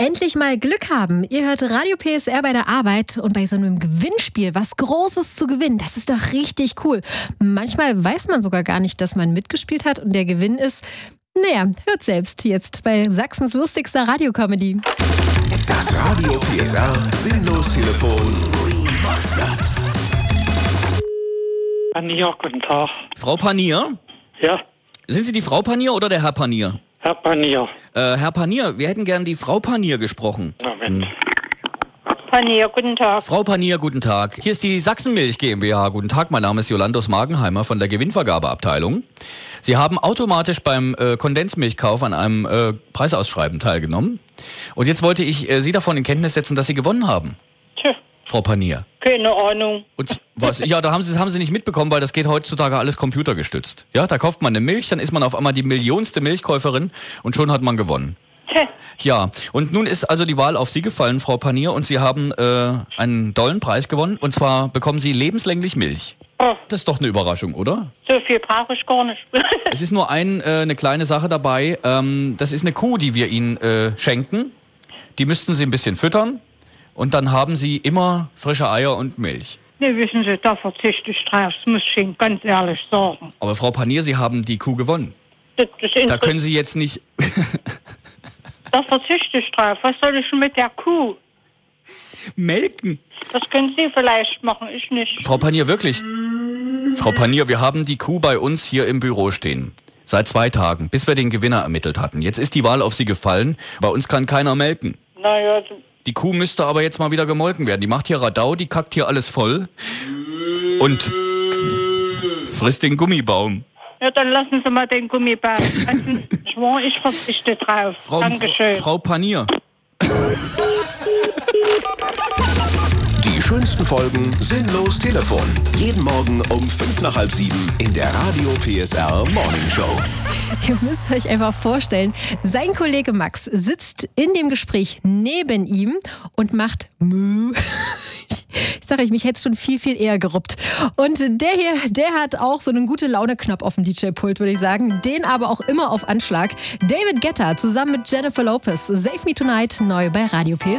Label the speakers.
Speaker 1: Endlich mal Glück haben. Ihr hört Radio PSR bei der Arbeit und bei so einem Gewinnspiel was Großes zu gewinnen. Das ist doch richtig cool. Manchmal weiß man sogar gar nicht, dass man mitgespielt hat und der Gewinn ist, naja, hört selbst jetzt bei Sachsens lustigster Radiocomedy.
Speaker 2: Das Radio PSR Sinnlos-Telefon.
Speaker 3: Panier, guten Tag.
Speaker 4: Frau Panier?
Speaker 3: Ja,
Speaker 4: Sind Sie die Frau Panier oder der Herr Panier?
Speaker 3: Herr Panier.
Speaker 4: Herr Panier, wir hätten gern die Frau Panier gesprochen.
Speaker 3: Moment.
Speaker 5: Panier, guten Tag.
Speaker 4: Frau Panier, guten Tag. Hier ist die Sachsenmilch GmbH. Guten Tag, mein Name ist Jolandos Magenheimer von der Gewinnvergabeabteilung. Sie haben automatisch beim Kondensmilchkauf an einem Preisausschreiben teilgenommen. Und jetzt wollte ich Sie davon in Kenntnis setzen, dass Sie gewonnen haben.
Speaker 5: Tja,
Speaker 4: Frau Panier.
Speaker 5: keine Ahnung.
Speaker 4: Und was? Ja, da haben Sie nicht mitbekommen, weil das geht heutzutage alles computergestützt. Ja, da kauft man eine Milch, dann ist man auf einmal die millionste Milchkäuferin und schon hat man gewonnen.
Speaker 5: Tja,
Speaker 4: Ja, und nun ist also die Wahl auf Sie gefallen, Frau Panier, und Sie haben einen dollen Preis gewonnen. Und zwar bekommen Sie lebenslänglich Milch.
Speaker 5: oh,
Speaker 4: Das ist doch eine Überraschung, oder?
Speaker 5: so viel brauche ich gar nicht.
Speaker 4: Es ist nur eine kleine Sache dabei. Das ist eine Kuh, die wir Ihnen schenken. Die müssten Sie ein bisschen füttern. Und dann haben Sie immer frische Eier und Milch.
Speaker 5: Ne, wissen Sie, da verzichte ich drauf, das muss ich Ihnen ganz ehrlich sagen.
Speaker 4: Aber Frau Panier, Sie haben die Kuh gewonnen.
Speaker 5: Das
Speaker 4: Da können Sie jetzt nicht...
Speaker 5: da verzichte ich drauf. Was soll ich denn mit der Kuh?
Speaker 4: melken.
Speaker 5: Das können Sie vielleicht machen, ich nicht.
Speaker 4: Frau Panier, wirklich? Frau Panier, wir haben die Kuh bei uns hier im Büro stehen. Seit 2 Tagen, bis wir den Gewinner ermittelt hatten. Jetzt ist die Wahl auf Sie gefallen. Bei uns kann keiner melken.
Speaker 5: Naja,
Speaker 4: Die Kuh müsste aber jetzt mal wieder gemolken werden. Die macht hier Radau, die kackt hier alles voll. Und frisst den Gummibaum.
Speaker 5: ja, dann lassen Sie mal den Gummibär. Also, ich verzichte drauf. Dankeschön.
Speaker 4: Frau Panier.
Speaker 2: Die schönsten Folgen Sinnlos Telefon. Jeden Morgen um 6:55 in der Radio PSR Morning Show.
Speaker 1: Ihr müsst euch einfach vorstellen, sein Kollege Max sitzt in dem Gespräch neben ihm und macht Mö. Ich sage euch, mich hätte es schon viel, viel eher geruppt. Und der hier, der hat auch so einen Gute-Laune-Knopf auf dem DJ-Pult, würde ich sagen. Den aber auch immer auf Anschlag. David Guetta zusammen mit Jennifer Lopez. Save Me Tonight, neu bei Radio PSR.